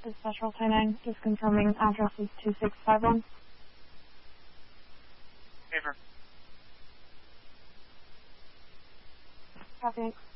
This is Special 29, just confirming address is 2651. Favor. Copy.